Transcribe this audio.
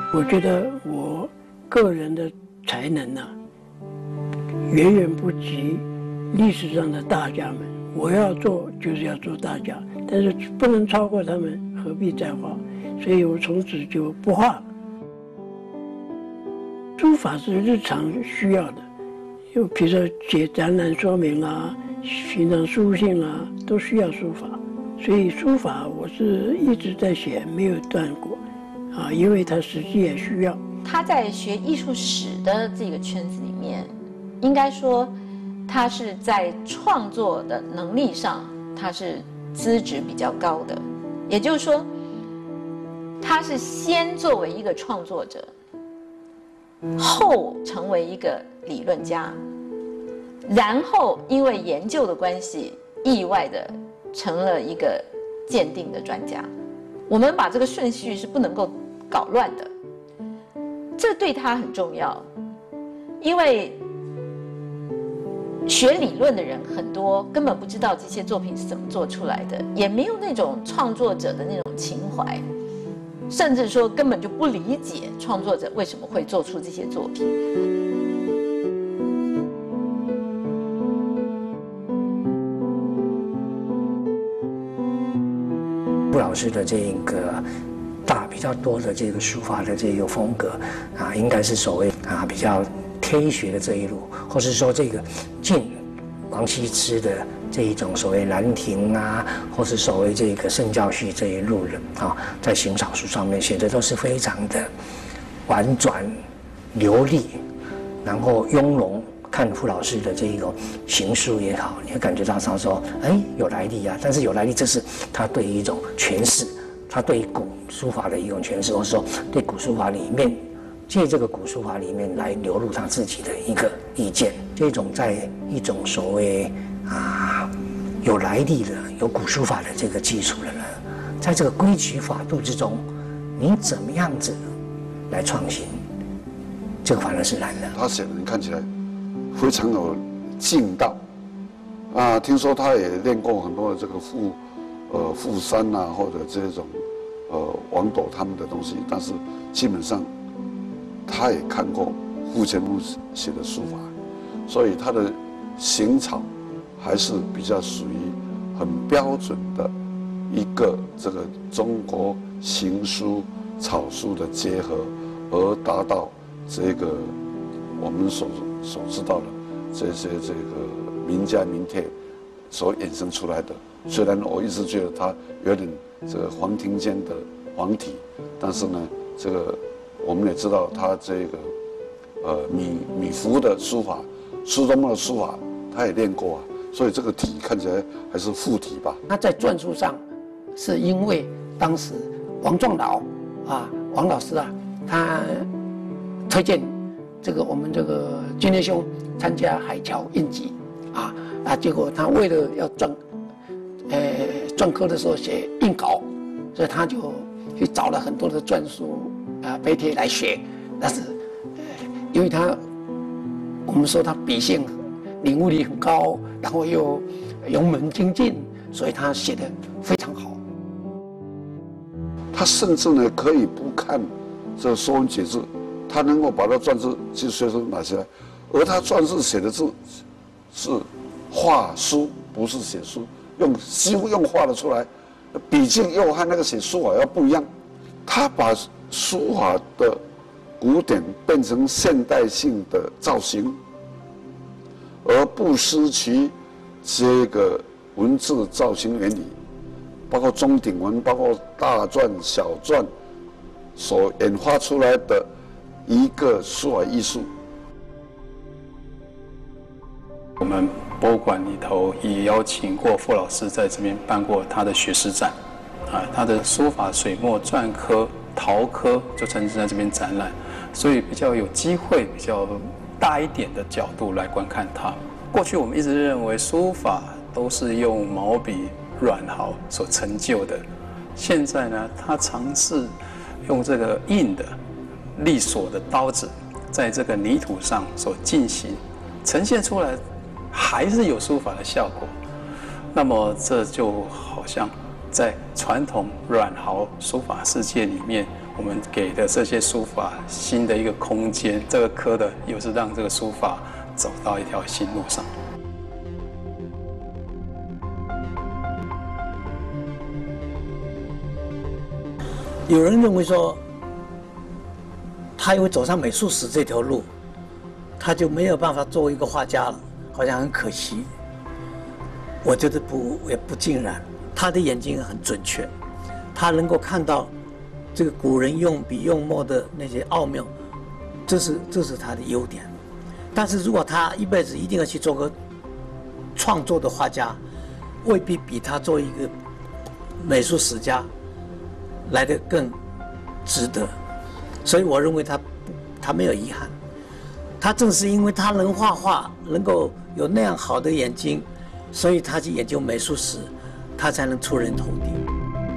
我觉得我个人的才能呢、远远不及历史上的大家们。我要做就是要做大家，但是不能超过他们，何必再画？所以我从此就不画了。书法是日常需要的，就比如说写展览说明啊、平常书信啊，都需要书法。所以书法我是一直在写，没有断过，因为它实际也需要。 他在学艺术史的这个圈子里面，应该说，他是在创作的能力上，他是资质比较高的。也就是说，他是先作为一个创作者，后成为一个理论家，然后因为研究的关系，意外的成了一个鉴定的专家。我们把这个顺序是不能够搞乱的，这对他很重要，因为学理论的人很多根本不知道这些作品是怎么做出来的，也没有那种创作者的那种情怀，甚至说根本就不理解创作者为什么会做出这些作品。 傅老师的这个比较多的这个书法的这个风格应该是所谓比较贴医学的这一路，或是说这个晋王羲之的这一种所谓兰亭或是所谓这个圣教序这一路人在行草书上面写的都是非常的婉转流利，然后雍容。看傅老师的这一种行书也好，你会感觉到他说，有来历啊。但是有来历，这是他对于一种诠释，他对古书法的一种诠释，或者说对古书法里面，借这个古书法里面来流露他自己的一个意见。这种在一种所谓有来历的、有古书法的这个基础的呢，在这个规矩法度之中，你怎么样子来创新，这个反而是难的。 他写的你看起来非常有劲道听说他也练过很多的这个富山或者这种王铎他们的东西，但是基本上他也看过傅乾木写的书法，所以他的行草还是比较属于很标准的一个这个中国行书草书的结合，而达到这个我们所知道的这些这个名家名帖所衍生出来的。虽然我一直觉得它有点这个黄庭坚的黄体，但是呢，这个我们也知道他这个米芾的书法、苏东坡的书法，他也练过所以这个体看起来还是附体吧。 他在篆书上，是因为当时王壮老王老师他推荐我们这个金莲兄参加海桥印集结果他为了要篆刻的时候写印稿，所以他就去找了很多的篆书碑帖来学。但是因为我们说他笔性领悟力很高，然后又勇猛精进，所以他写得非常好。 他甚至呢可以不看这《说文解字》，他能够把他篆字就随手拿起来，而他篆字写的字是画书，不是写书，几乎用画的出来，笔劲又和那个写书法要不一样。他把书法的古典变成现代性的造型，而不失去这个文字造型原理，包括钟鼎文，包括大篆、小篆所演化出来的一个书法艺术。 我们博物馆里头也邀请过傅老师在这边办过他的学士展，他的书法、水墨、篆刻、陶刻就曾经在这边展览，所以比较有机会、比较大一点的角度来观看它。过去我们一直认为书法都是用毛笔、软毫所成就的，现在呢，他尝试用这个硬的、利索的刀子，在这个泥土上所进行，呈现出来还是有书法的效果。那么这就好像在传统软毫书法世界里面， 我们给的这些书法新的一个空间，这个科的又是让这个书法走到一条新路上。 有人认为说，他因为走上美术史这条路，他就没有办法作为一个画家了，好像很可惜。我觉得也不尽然，他的眼睛很准确，他能够看到这个古人用笔用墨的那些奥妙，这是他的优点。但是如果他一辈子一定要去做个创作的画家，未必比他做一个美术史家来得更值得。所以我认为他没有遗憾，他正是因为他能画画，能够有那样好的眼睛，所以他去研究美术史，他才能出人头地。